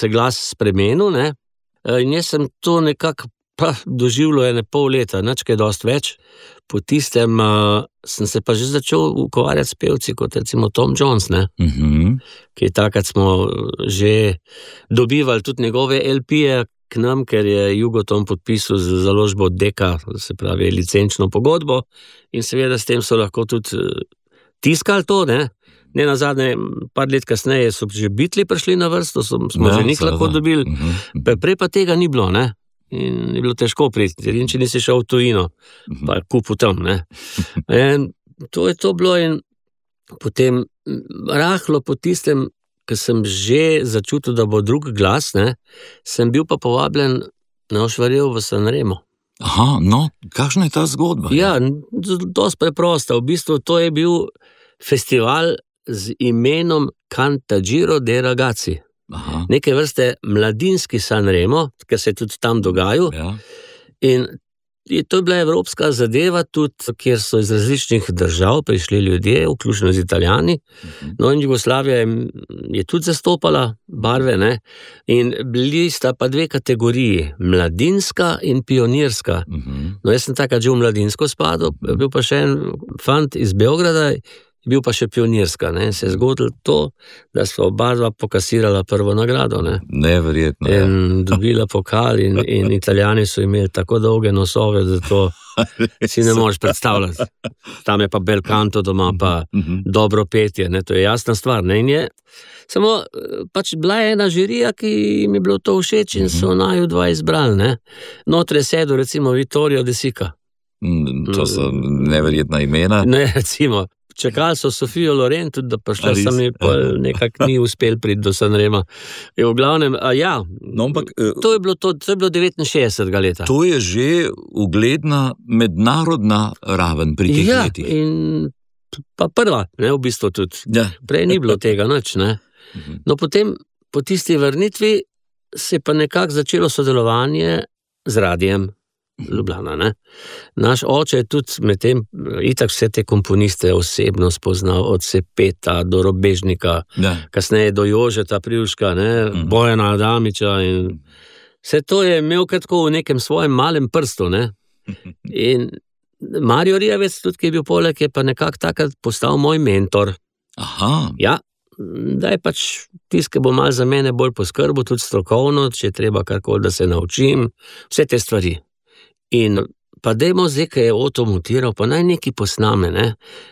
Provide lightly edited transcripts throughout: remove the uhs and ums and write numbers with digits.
se glas spremenil, ne, in jaz sem to nekako doživljal 1,5 leta, nič kaj dosti več. Po tistem sem se pa že začel ukvarjati s pevci, kot recimo Tom Jones, ne, ki takrat smo že dobivali tudi njegove LP-je k nam, ker je Jugoton podpisal z založbo Deka, se pravi licenčno pogodbo, in seveda s tem so lahko tudi tiskali to, ne. Ne nazadnje, par let kasneje so že Beatli prišli na vrsto, smo že njih lahko dobili, prej pa tega ni bilo, ne. In je bilo težko priti, in če nisi šel v tujino, pa kupil tam, ne. In to je to bilo in potem rahlo po tistem, ko sem že začutil, da bo drug glas, ne, sem bil pa povabljen na Ošvarjev v Sanremo. Aha, no, kakšna je ta zgodba? Ja, dosti preprosta, v bistvu to je bil festival z imenom Cantagiro dei Ragazzi. Aha. Neke vrste mladinski Sanremo, ker se je tudi tam dogajal. Ja. In to je bila evropska zadeva tudi, kjer so iz različnih držav prišli ljudje, vključno z Italijani. No, in Jugoslavija je tudi zastopala barve, ne. In bili sta pa 2 kategoriji, mladinska in pionirska. No, jaz sem takrat že v mladinsko spadal, bil pa še en fant iz Beograda, bil pa še pionirska, ne, se je zgodilo to, da so oba pokasirala prvo nagrado, ne. Neverjetno. In dobila pokal in Italijani so imeli tako dolge nosove, da to si ne moreš predstavljati. Tam je pa bel canto doma, pa dobro petje, ne, to je jasna stvar, ne, in je samo pač bila je ena žirija, ki jim je bilo to všeč in so naju 2 izbrali, ne. Notre sedo recimo Vittorio De Sica. To so neverjetna imena. Ne, recimo, čakali so Sofijo Loren, tudi da prišla sem ji pa nekako ni uspel priti do Sanrema. Je v glavnem, ja, no, ampak, to je bilo 69. leta. To je že ugledna mednarodna raven pri teh letih. Ja, in pa prva, ne, v bistvu tudi. Ja. Prej ni bilo tega nič, ne. No, potem, po tisti vrnitvi se je pa nekako začelo sodelovanje z Radiem Ljubljana, ne. Naš oče je tudi med tem itak vse te komponiste osebno spoznal, od Sepeta do Robežnika, kasneje do Jožeta Privška, ne, Bojana Adamiča in vse to je imel tako v nekem svojem malem prstu, ne. In Mario Rijavec, tudi ki je bil poleg, je pa nekako takrat postal moj mentor. Aha. Ja, da je pač tist, ki bo malo za mene bolj poskrbel, tudi strokovno, če je treba karkoli, da se naučim, vse te stvari. In pa dajmo zdaj, ki je Oto montiral, pa naj nekaj posname, ne.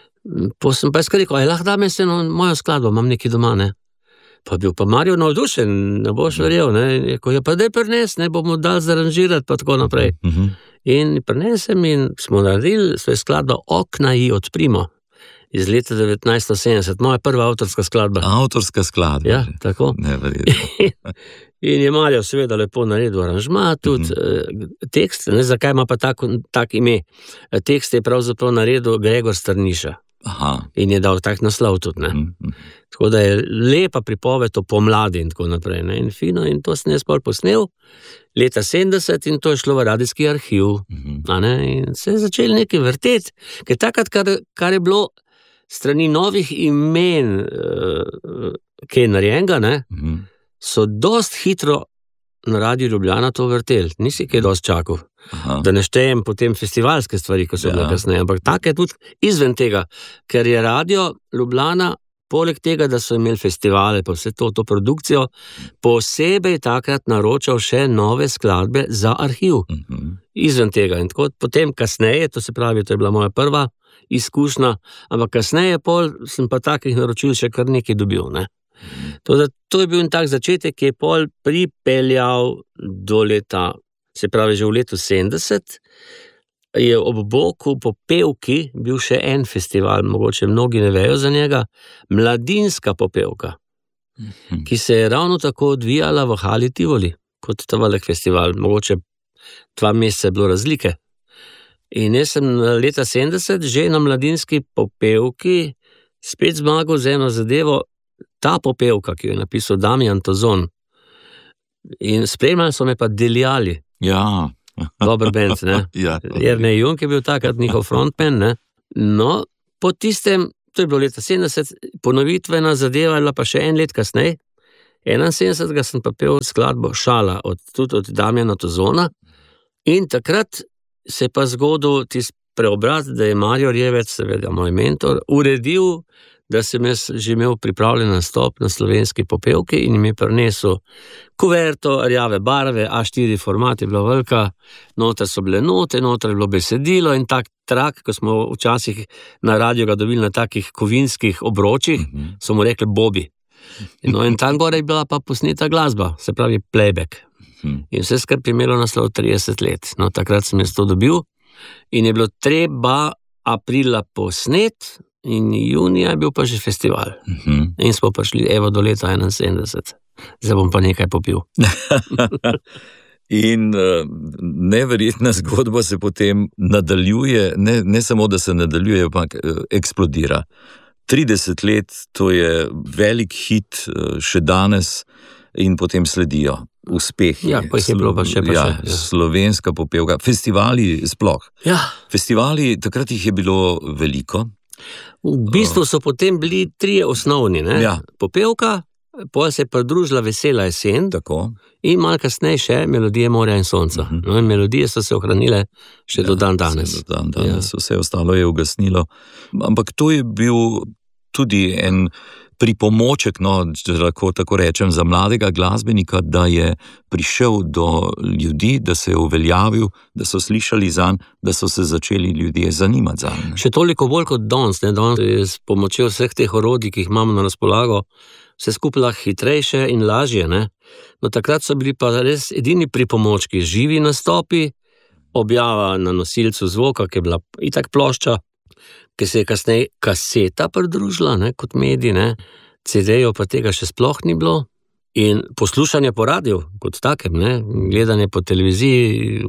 Pa sem pa rekel, lahko dame se na mojo skladbo, imam nekaj doma, ne. Pa bil pa Mario navdušen, ne boš verjel, ne. Rekel, ja pa daj prines, ne, bomo dali zaranžirati, pa tako naprej. In prinesem in smo naredili svojo skladbo Okna ji odprimo iz leta 1970, moja prva avtorska skladba. Avtorska skladba. Ja, tako. Neverjetno. In je Mario seveda lepo naredil aranžma, tudi tekst, ne, zakaj ima pa tak ime. Tekst je pravzaprav naredil Gregor Strniša. Aha. In je dal tak naslov tudi, ne. Tako da je lepa pripoved o pomladi in tako naprej, ne. In fino, in to sem jaz pol posnel leta 70 in to je šlo v radijski arhiv. A ne, in se je začel nekaj vrteti, ker takrat, kar je bilo strani novih imen, ki je narejenega, ne, so dost hitro na Radiu Ljubljana to vrteli, nisi kaj dost čakal. Aha. Da ne štejem potem festivalske stvari, ko so bile kasneje, ampak tako je tudi izven tega, ker je Radio Ljubljana, poleg tega, da so imeli festivale, pa vse to produkcijo, posebej takrat naročal še nove skladbe za arhiv. Izven tega. In tako potem kasneje, to se pravi, to je bila moja prva izkušnja, ampak kasneje sem pa takih naročil še kar nekaj dobil, ne. To je bil en tak začetek, ki je pol pripeljal do leta, se pravi že v letu 70, je ob boku po pevki bil še en festival, mogoče mnogi ne vejo za njega, Mladinska popevka, ki se je ravno tako odvijala v Hali Tivoli, kot ta velik festival, mogoče 2 meseca je bilo razlike. In jaz sem leta 70 že na Mladinski popevki spet zmagal z eno zadevo, ta popevka, ki jo je napisal Damian Tozon. In spremljali so me pa Deljali. Ja. Dober band, ne. Ja. Jernej Jung je bil takrat njihov frontman, ne. No, po tistem, to je bilo leta 70, ponovitvena zadeva je bila pa še 1 let kasneje, 71. sem pa pel skladbo Šala, tudi od Damjana Tozona, in takrat se je pa zgodil tisti preobrat, da je Mario Rjevec, seveda moj mentor, uredil, da sem jaz že imel pripravljen nastop na Slovenski popevki in mi je prinesel kuverto, rjave barve, A4 format je bila velika, noter so bile note, noter je bilo besedilo in tak trak, ko smo včasih na radiju ga dobili na takih kovinskih obročih, so mu rekli Bobi. No, in tam gore je bila pa posneta glasba, se pravi playback. In vse skrb je imelo naslov 30 let. No, takrat sem jaz to dobil in je bilo treba aprila posnet in junija je bil pa že festival. In smo prišli do leta 71. Zdaj bom pa nekaj popil. In neverjetna zgodba se potem nadaljuje, ne samo, da se nadaljuje, ampak eksplodira. 30 let, to je velik hit še danes in potem sledijo uspehi. Ja, pa jih je bilo pa še. Slovenska popevka, festivali sploh. Ja. Festivali, takrat jih je bilo veliko. V bistvu so potem bili 3 osnovni, ne? Ja. Popevka, potem se je pridružila Vesela jesen. Tako. In malo kasneje še Melodije morja in sonca. No, in melodije so se ohranile še do dan danes. Do dan danes, vse ostalo je ugasnilo. Ampak to je bil tudi en pripomoček, če lahko tako rečem, za mladega glasbenika, da je prišel do ljudi, da se je uveljavil, da so slišali zanj, da so se začeli ljudje zanimati zanj. Še toliko bolj kot danes, danes je s pomočjo vseh teh orodij, ki jih imamo na razpolago, vse skupaj lahko hitrejše in lažje, ne? No, takrat so bili pa res edini pripomočki, živi nastopi, objava na nosilcu zvoka, ki je bila itak plošča, ki se je kasneje kaseta pridružila, ne, kot medij, ne, CD-jev pa tega še sploh ni bilo, in poslušanje po radiju, kot takem, ne, gledanje po televiziji,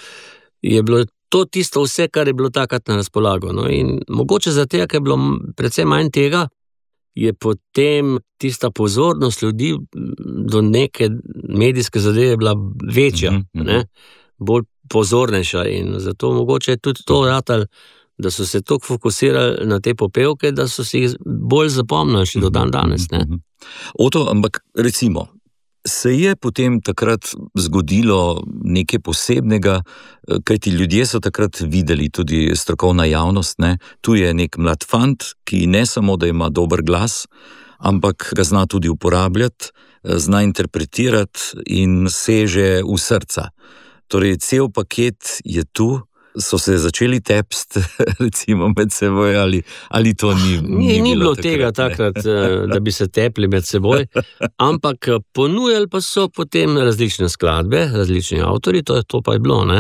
je bilo to tisto vse, kar je bilo takrat na razpolago, no, in mogoče zato, ker je bilo predvsem manj tega, je potem tista pozornost ljudi do neke medijske zadeve bila večja, ne, bolj pozornejša, in zato mogoče je tudi to ratalo, da so se toliko fokusirali na te popevke, da so si jih bolj zapomnili še do dan danes. Ne? Oto, ampak recimo, se je potem takrat zgodilo nekaj posebnega, kajti ljudje so takrat videli, tudi strokovna javnost, ne? Tu je nek mlad fant, ki ne samo, da ima dober glas, ampak ga zna tudi uporabljati, zna interpretirati in seže v srca. Torej, cel paket je tu. So se začeli tepsti, recimo, med seboj, ali to ni bilo tega takrat, da bi se tepli med seboj, ampak ponujali pa so potem različne skladbe, različni avtori, to pa je bilo, ne.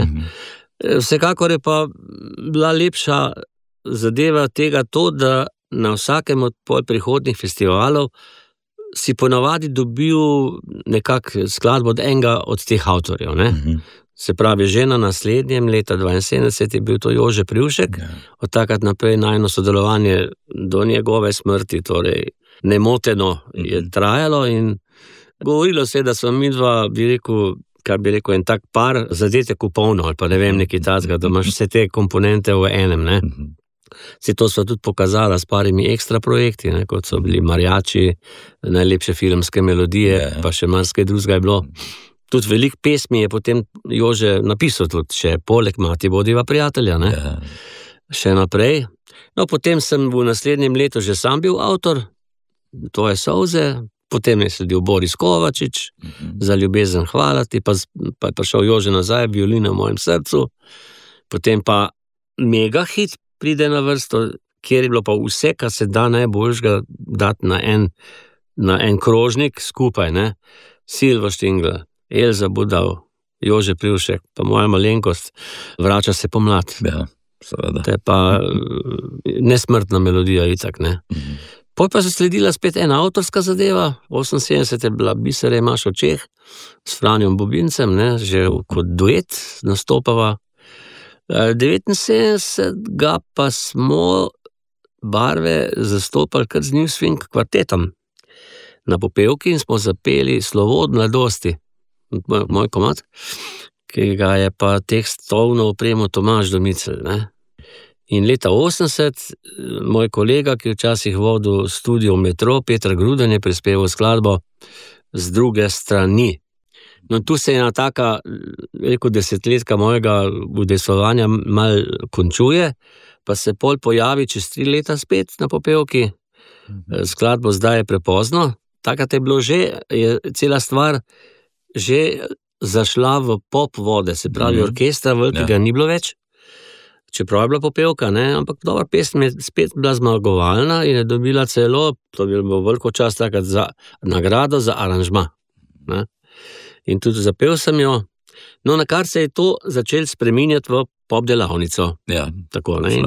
Vsekakor je pa bila lepša zadeva tega to, da na vsakem od prihodnjih festivalov si ponavadi dobil nekak skladbo od enega od teh avtorjev, ne. Se pravi, že na naslednjem leta 72 je bil to Jože Privšek, od takrat naprej najino sodelovanje do njegove smrti, torej nemoteno je trajalo in govorilo se, da smo midva, kar bi rekel, en tak par zadetek v polno, ali pa ne vem, nekaj tazga, da imaš vse te komponente v enem, ne. Se to so tudi pokazala s parimi ekstra projekti, ne, kot so bili Marjači, najlepše filmske melodije, pa še marsikaj drugega je bilo. Tudi veliko pesmi je potem Jože napisal tudi še, poleg Mati bodiva prijatelja, ne? Še naprej. No, potem sem v naslednjem letu že sam bil avtor, To je solze, potem je sledil Boris Kovačič, Za ljubezen hvala ti, pa je prišel Jože nazaj, Violina v mojem srcu, potem pa mega hit pride na vrsto, kjer je bilo pa vse, kar se da najboljšega dati na en krožnik skupaj, ne? Silva Štingl, Elza Budal, Jože Privšek, pa moja malenkost, Vrača se pomlad. Ja, seveda. To je pa nesmrtna melodija, itak, ne. Potem pa se sledila spet ena avtorska zadeva, 78 je bila Bisere imaš v očeh, s Franjom Bobincem, ne, že kot duet nastopava. 79 ga pa smo barve zastopali kar z New Swing kvartetom na popevki in smo zapeli Slovo od mladosti, moj komad, ki ga je pa tekstovno opremo Tomaž Domicel, ne. In leta 80 moj kolega, ki včasih vodil studio Metro, Peter Gruden, je prispeval skladbo z druge strani. No, tu se ena taka, rekel, desetletka mojega udejstvovanja mal končuje, pa se pol pojavi čez 3 leta spet na popevki. Skladbo Zdaj je prepozno. Takrat je bilo že, je cela stvar že zašla v pop vode, se pravi orkestra velikega ni bilo več, čeprav je bila popevka, ne? Ampak dobra pesem je spet bila zmagovalna in je dobila celo, to je bilo veliko čas takrat, za nagrado za aranžma. Ne? In tudi zapel sem jo, no, na kar se je to začel spreminjati v pop delavnico. Ja, tako, ne?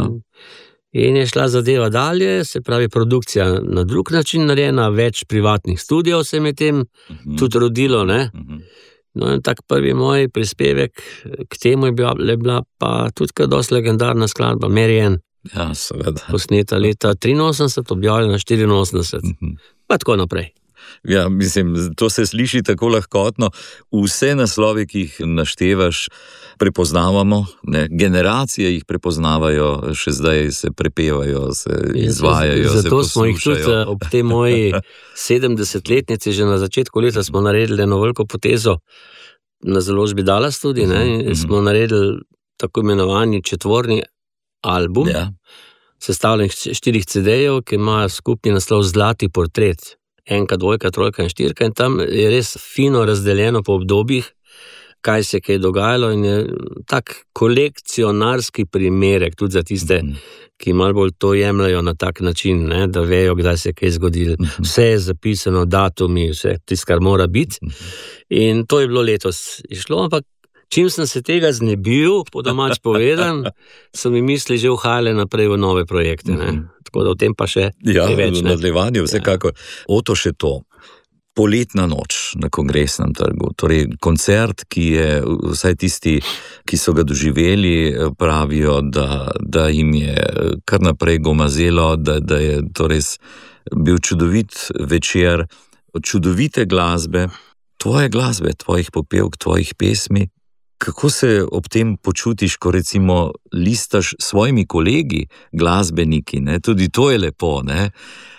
In je šla zadeva dalje, se pravi produkcija na drug način narejena, več privatnih studijev se je tem tudi rodilo, ne? No, in tak prvi moj prispevek k temu je bila pa tudi kar dosti legendarna skladba Marianne. Ja, seveda. Posneta leta 83, objavljena 84, pa tako naprej. Ja, mislim, to se sliši tako lahkotno. Vse naslove, ki jih naštevaš, prepoznavamo, ne? Generacije jih prepoznavajo, še zdaj se prepevajo, se izvajajo, se poslušajo. Zato smo jih tudi ob tej moji 70-letnici, že na začetku leta smo naredili eno veliko potezo na založbi Dallas tudi, ne? In smo naredili tako imenovani 4. album, sestavljen 4 CD-jev, ki imajo skupni naslov Zlati portret. 1, 2, 3 in 4, in tam je res fino razdeljeno po obdobjih, kaj se je dogajalo, in je tak kolekcionarski primerek tudi za tiste, ki malo bolj to jemljajo na tak način, ne, da vejo, kdaj se je kaj zgodilo. Vse je zapisano, datumi, vse tisto, kar mora biti. In to je bilo letos išlo, ampak čim sem se tega znebil, po domač povedan, so mi misli že uhajale naprej v nove projekte. Ne? Tako da o tem pa še ne več. V nadaljevanju vsekakor. Oto še to. Poletna noč na Kongresnem trgu, torej koncert, ki je, vsaj tisti, ki so ga doživeli, pravijo, da jim je kar naprej gomazelo, da je to res bil čudovit večer, čudovite glasbe, tvoje glasbe, tvojih popevk, tvojih pesmi. Kako se ob tem počutiš, ko recimo listaš s svojimi kolegi, glasbeniki, ne? Tudi to je lepo, ne?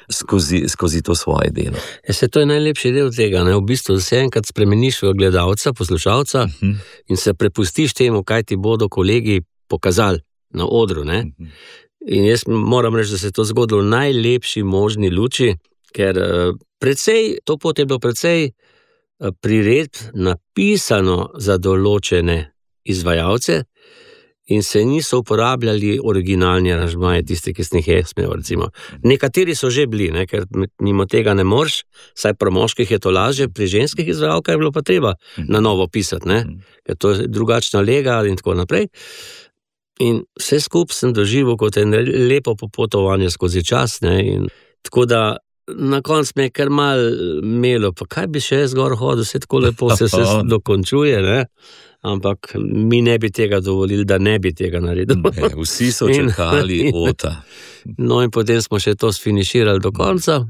Skozi to svoje delo. To je najlepši del tega, ne? V bistvu se enkrat spremeniš v gledalca, poslušalca in se prepustiš temu, kaj ti bodo kolegi pokazali na odru. Ne? In jaz moram reči, da se je to zgodilo v najlepši možni luči, ker to pot je bilo precej priredb napisano za določene izvajalce in se niso uporabljali originalni aranžmaji, tisti, ki sem jih smel, recimo. Nekateri so že bili, ne, ker mimo tega ne moreš, saj pri moških je to lažje, pri ženskih izvajalkah je bilo pa treba na novo pisati, ne, ker to je drugačna lega in tako naprej. In vse skupaj sem doživel kot en lepo popotovanje skozi čas, ne, in tako da na koncu me je kar malo imelo, pa kaj bi še jaz gor hodil, vse tako lepo se dokončuje, ne? Ampak mi ne bi tega dovolili, da ne bi tega naredil. Vsi so čakali Ota. No in potem smo še to sfiniširali do konca.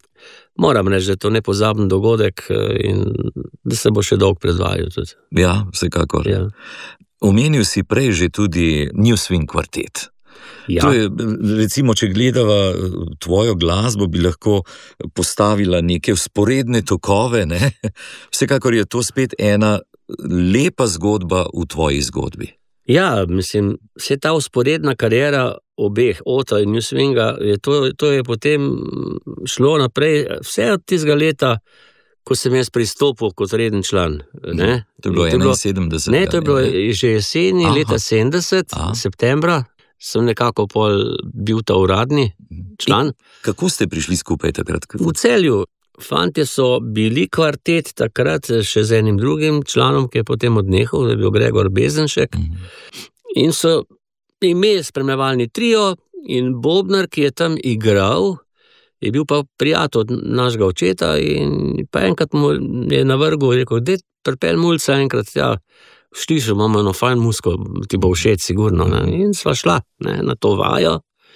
Moram reči, da je to nepozaben dogodek in da se bo še dolgo predvajal tudi. Ja, vsekakor. Ja. Omenil si prej že tudi New Swing kvartet. Ja. To je, recimo, če gledava tvojo glasbo, bi lahko postavila neke vzporedne tokove, ne? Vsekakor je to spet ena lepa zgodba v tvoji zgodbi. Ja, mislim, vse ta vzporedna kariera obeh, Ota in New Swinga, to je potem šlo naprej vse od tistega leta, ko sem jaz pristopil kot reden član. Ne? To je bilo 71. Ne, to je bilo že jeseni leta 70, septembra. Sem nekako bil ta uradni član. Kako ste prišli skupaj takrat? V Celju. Fantje so bili kvartet takrat še z enim drugim članom, ki je potem odnehal, da je bil Gregor Bezenšek. In so imeli spremljevalni trio in bobnar, ki je tam igral, je bil pa prijatelj našega očeta in pa enkrat mu je navrgel, rekel, dej pripelj mulca enkrat, ja, slišal, imamo eno fajn muziko, ti bo všeč sigurno, ne? In sva šla, ne, na to vajo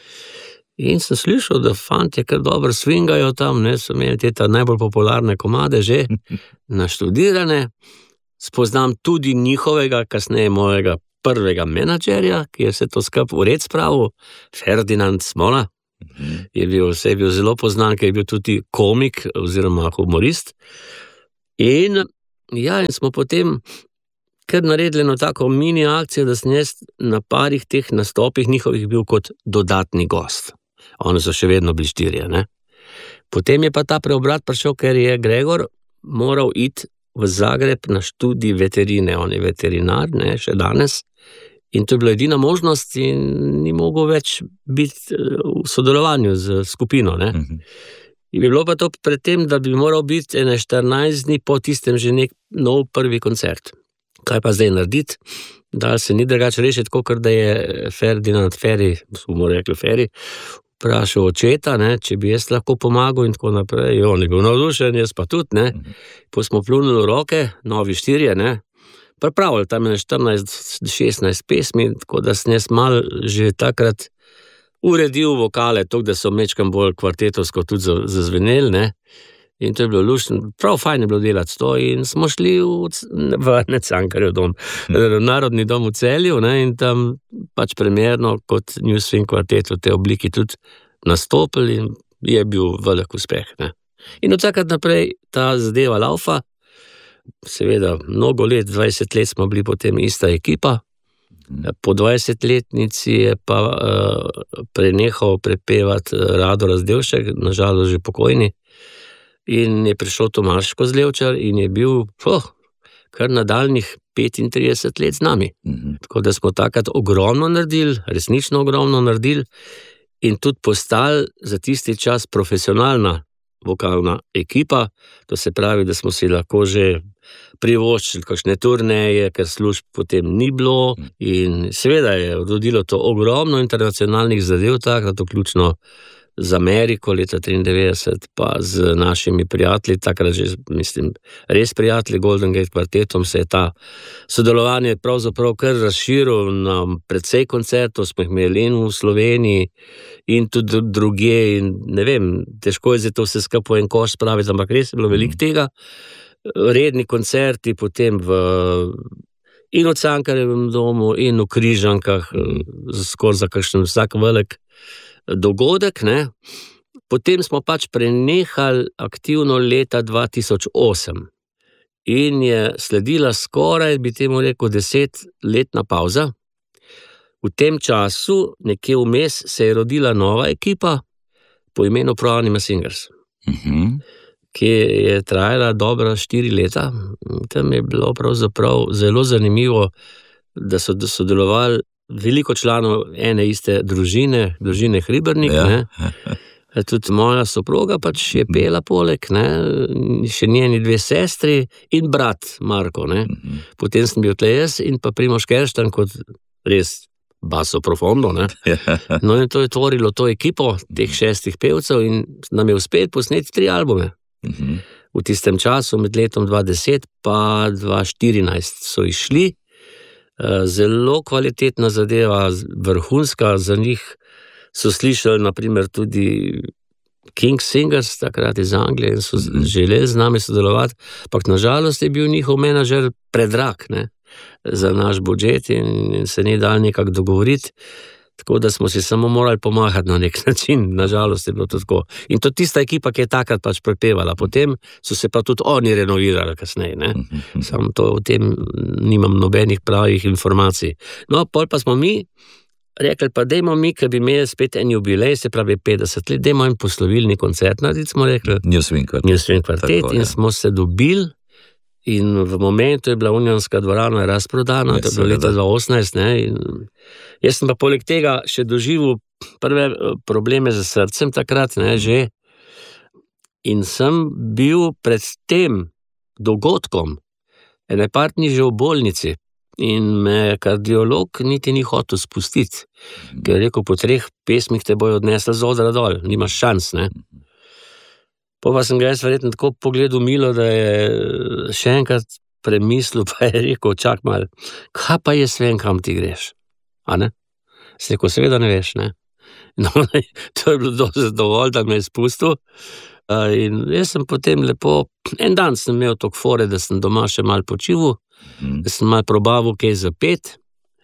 in sem slišal, da fantje kar dobro swingajo tam, ne, so imeli te najbolj popularne komade že naštudirane, spoznam tudi njihovega, kasneje mojega prvega menadžerja, ki je vse to skupaj v red spravil, Ferdinand Smola, je bil zelo poznan, ker je bil tudi komik oziroma humorist. In smo potem kar naredili eno tako mini akcijo, da sem jaz na parih teh nastopih njihovih bil kot dodatni gost. Oni so še vedno bili 4, ne. Potem je pa ta preobrat prišel, ker je Gregor moral iti v Zagreb na študij veterine. On je veterinar, ne, še danes. In to je bila edina možnost in ni mogel več biti v sodelovanju z skupino, ne. In bi bilo pa to predtem, da bi moral biti 14 dni po tistem že nek nov prvi koncert. Kaj pa zdaj narediti? Da se ni drugače rešiti, kot da je Ferdinand Ferry, smo rekli Ferry, vprašal očeta, ne, če bi jaz lahko pomagal in tako naprej. On je bil navdušen, jaz pa tudi, ne. Potem smo pljunili v roke, novi 4, ne. Pripravili tam 14-16 pesmi, tako da sem jaz malo že takrat uredil vokale, tako da so mečkam bolj kvartetovsko tudi zazveneli, ne. In to je bilo luštno, prav fajn je bilo delati to in smo šli v Cankarjev dom, Narodni dom v Celju, ne, in tam pač premierno kot New Swing kvartet v tej obliki tudi nastopili in je bil velik uspeh, ne. In od takrat naprej ta zadeva laufa, seveda mnogo let, 20 let smo bili potem ista ekipa, po 20-letnici je pa prenehal prepevati Rado Razdevšek, nažalost že pokojni, in je prišel Tomaž Kozlevčar in je bil kar nadaljnjih 35 let z nami. Tako da smo takrat ogromno naredili, resnično ogromno naredili in tudi postali za tisti čas profesionalna vokalna ekipa, to se pravi, da smo si lahko že privoščili kakšne turneje, ker služb potem ni bilo in seveda je rodilo to ogromno internacionalnih zadev takrat, vključno z Ameriko leta 93, pa z našimi prijatelji, takrat že, mislim, res prijatelji, Golden Gate kvartetom, se je ta sodelovanje pravzaprav kar razširil na precej koncertov, smo jih imeli in v Sloveniji in tudi drugje in ne vem, težko je zdaj to vse skupaj en koš spraviti, ampak res je bilo veliko tega, redni koncerti potem in v Cankarjevem domu in v Križankah, skoraj za kakšen vsak velik dogodek, ne. Potem smo pač prenehali aktivno leta 2008 in je sledila skoraj, bi temu rekel, 10-letna pavza. V tem času, nekje vmes, se je rodila nova ekipa po imenu Pro-Anima Singers, ki je trajala dobra 4 leta. Tam je bilo pravzaprav zelo zanimivo, da so sodelovali veliko članov ene iste družine Hribernik, ne. Tudi moja soproga pač je pela poleg, ne, še njeni 2 sestri in brat Marko, ne. Potem sem bil tle jaz in pa Primož Kerštan kot res basso profondo, ne. No in to je tvorilo to ekipo teh 6 pevcev in nam je uspelo posneti 3 albume. V tistem času med letom 2010 pa 2014 so išli. Zelo kvalitetna zadeva, vrhunska, za njih so slišali naprimer tudi King Singers, takrat iz Anglije, in so želeli z nami sodelovati, ampak nažalost je bil njihov menadžer predrag, ne, za naš budžet in se ni dal nekako dogovoriti, tako da smo si samo morali pomagati na nek način, nažalost je bilo to tako. In to tista ekipa, ki je takrat pač prepevala, potem so se pa tudi oni renovirali kasneje, ne. Samo to o tem nimam nobenih pravih informacij. No, pol pa smo mi rekli, pa dajmo mi, ker bi imeli spet en jubilej, se pravi 50 let, dajmo en poslovilni koncert narediti, smo rekli. New Swing kvartet. In smo se dobili in v momentu je bila Unionska dvorana razprodana, to je bilo leta 2018, ne, in jaz sem pa poleg tega še doživel prve probleme z srcem takrat, ne, že, in sem bil pred tem dogodkom ene par dni že v bolnici in me kardiolog niti ni hotel spustiti, ker je rekel, po 3 pesmih te bojo odnesli z odra dol, nimaš šans, ne. Pa sem ga jaz verjetno tako pogledal milo, da je še enkrat premislil, pa je rekel, čak malo, kaj pa jaz vem, kam ti greš, a ne? Sem rekel, seveda ne veš, ne? No, to je bilo dovolj, da me je spustil in jaz sem potem lepo, en dan sem imel toliko fore, da sem doma še malo počival, da sem malo probaval kaj zapet,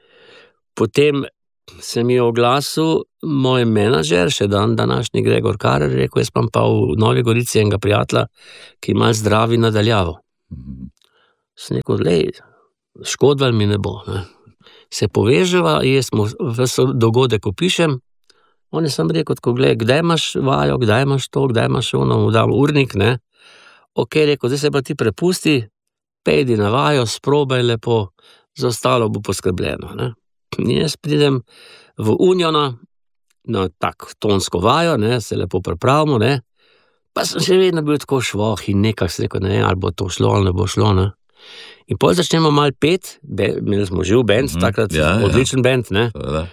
potem se mi je oglasil moj menadžer, še današnji Gregor Karer, rekel, jaz pa v Novi Gorici enega prijatelja, ki malo zdravi nadaljavo. Sem rekel, škodval mi ne bo. Ne. Se poveževa, jaz mu dogodek opišem, on je sam rekel, kdaj imaš vajo, kdaj imaš to, kdaj imaš ono, mu dam urnik, ne. Ok, rekel, zdaj se pa ti prepusti, pejdi na vajo, sprobaj lepo, za ostalo bo poskrbljeno, ne. In jaz pridem v Uniona, na tak tonsko vajo, ne, se lepo pripravimo, ne, pa sem še vedno bil tako švoh in nekak se rekel, ne, ali bo to šlo, ali ne bo šlo, ne. In potem začnemo malo pet, imeli smo živ band, takrat odličen band, ne.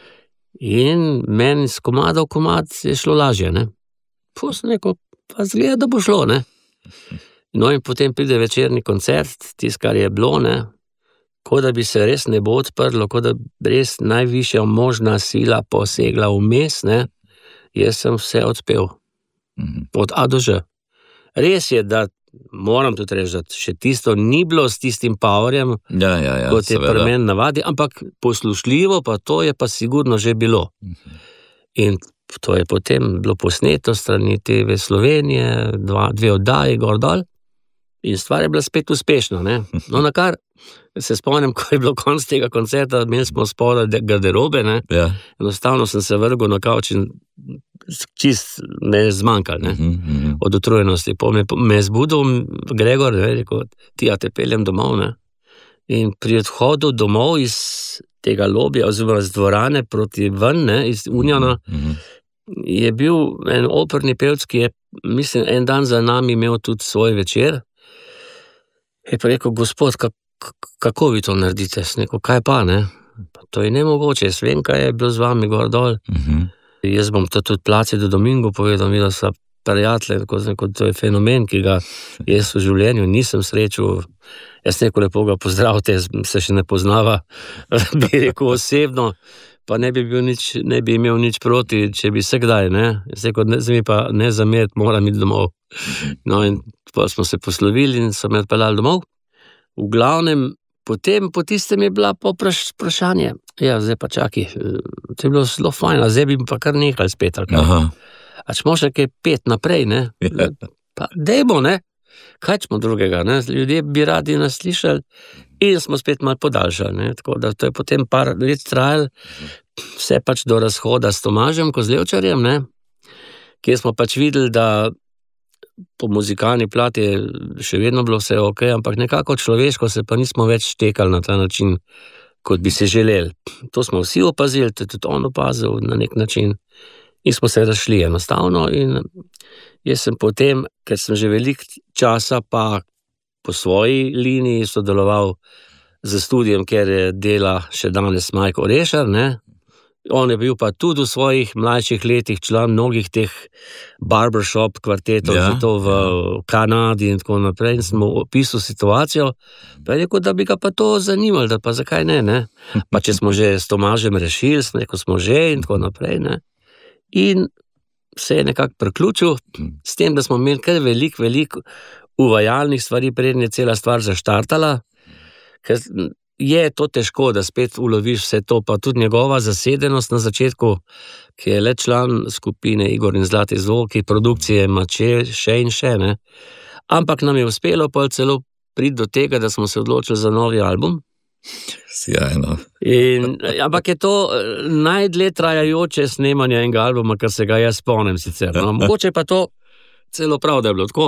In meni s komada v komad je šlo lažje, ne. Potem sem rekel, pa zgleda, da bo šlo, ne. No in potem pride večerni koncert, tisto, kar je bilo, ne, ko da bi se res nebo odprlo, ko da res najvišja možna sila posegla vmes, ne, jaz sem vse odpel. Od A do Ž. Res je, da moram tudi reči, da še tisto ni bilo s tistim powerjem, kot je pri meni navadi, ampak poslušljivo pa to je pa sigurno že bilo. In to je potem bilo posneto strani TV Slovenije, dve oddaji gor dol, in stvar je bila spet uspešna, ne. No, na kar se spomnim, ko je bilo konc tega koncerta, imeli smo spodaj garderobe, ne. Enostavno sem se vrgel na kavč in čist me je zmanjkal, ne, od utrujenosti. Me je zbudil Gregor, ne, rekel, ja te peljem domov, ne. In pri odhodu domov iz tega lobija, oziroma z dvorane proti ven, ne, iz Uniona, je bil en operni pevec, ki je, mislim, en dan za nami imel tudi svoj večer. Je pa rekel, gospod, kako vi to naredite? Sem rekel, kaj pa, ne? To je nemogoče, jaz vem, kaj je bilo z vami gor dol. Jaz bom to tudi Placido Domingo povedal, mi da so prijatelji, to je fenomen, ki ga jaz v življenju nisem srečal. Jaz rekel, lepo ga pozdravite, se še ne poznava, bi rekel osebno, pa ne bi imel nič proti, če bi se kdaj, ne. Jaz rekel, zdaj mi pa ne zameriti, moram iti domov. No in pa smo se poslovili in so me odpeljali domov. V glavnem, potem po tistem je bila pa vprašanje. Ja, zdaj pa čaki, to je bilo zelo fajn, a zdaj bi pa kar nehali spet. A če možeš kaj pet naprej, ne? Pa dejmo, ne? Kaj smo drugega, ne? Ljudje bi radi nas slišali in smo spet malo podaljšali, ne? Tako da to je potem par let trajalo, vse pač do razhoda s Tomažem Kozlevčarjem, ne? Kjer smo pač videli, da po muzikalni plati je še vedno bilo vse ok, ampak nekako človeško se pa nismo več štekali na ta način, kot bi se želeli. To smo vsi opazili, tudi on opazil na nek način in smo se razšli enostavno in jaz sem potem, ker sem že veliko časa pa po svoji liniji sodeloval z studijem, ker dela še danes Majko Orešar, ne. On je bil pa tudi v svojih mlajših letih član mnogih teh barbershop kvartetov, zato v Kanadi in tako naprej, in smo opisal situacijo, pa je rekel, da bi ga pa to zanimalo, da pa zakaj ne, ne. Pa če smo že s Tomažem rešili, smo že in tako naprej, ne. In se je nekako priključil s tem, da smo imeli kar veliko uvajalnih stvari, preden je cela stvar zaštartala, ker je to težko, da spet uloviš vse to, pa tudi njegova zasedenost na začetku, ki je le član skupine Igor in Zlati zvoki, produkcije ima še in še, ne. Ampak nam je uspelo pa celo priti do tega, da smo se odločili za novi album. Sjajno. Ampak je to najdlje trajajoče snemanje enega albuma, kar se ga jaz spomnim sicer. No, mogoče pa to celo prav, da je bilo tako.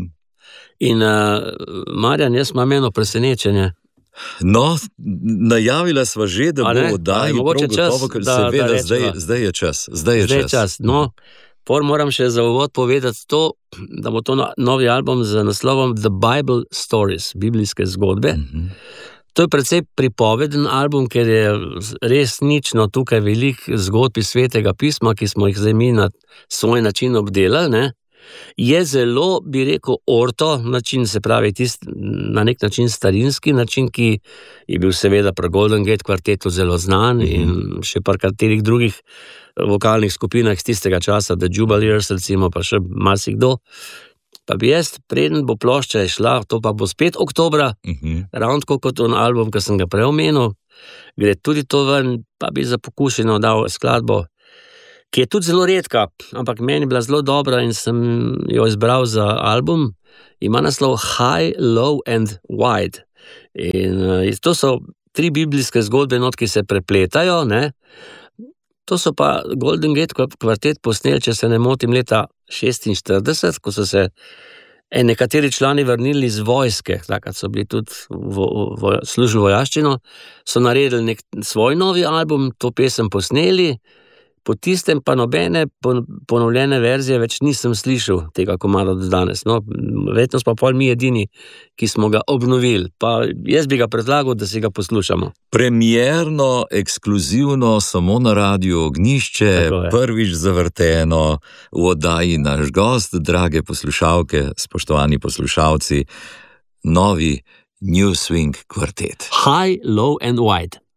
In Marjan, jaz imam eno presenečenje. No, najavila sva že, da bo oddaj, seveda, zdaj je čas. Zdaj je čas. No, moram še za uvod povedati to, da bo to novi album z naslovom The Bible Stories, biblijske zgodbe. To je precej pripoveden album, ker je resnično tukaj veliko zgodb iz Svetega pisma, ki smo jih zdaj mi na svoj način obdelali, ne. Je zelo, bi rekel, orto način, se pravi na nek način starinski način, ki je bil seveda pri Golden Gate kvartetu zelo znan in še par katerih drugih vokalnih skupinah iz tistega časa, The Jubileers, recimo, pa še marsikdo. Pa bi jaz, preden bo plošča išla, to pa bo spet oktobra, ravno tako kot on album, ki sem ga prej omenil, gre tudi to ven, pa bi za pokušino dal skladbo, ki je tudi zelo redka, ampak meni je bila zelo dobra in sem jo izbral za album. ima naslov High, Low and Wide. In to so 3 biblijske zgodbe, ki se prepletajo, ne. To so pa Golden Gate kvartet posneli, če se ne motim, leta 1946, ko so se nekateri člani vrnili iz vojske, takrat so bili tudi služili vojaščino, so naredili nek svoj novi album, to pesem posneli, po tistem pa nobene ponovljene verzije več nisem slišal tega komada do danes. No, verjetno smo pa mi edini, ki smo ga obnovili, pa jaz bi ga predlagal, da si ga poslušamo. Premierno, ekskluzivno, samo na Radiu Ognjišče, prvič zavrteno v oddaji Naš gost, drage poslušalke, spoštovani poslušalci, novi New Swing kvartet. High, Low and Wide.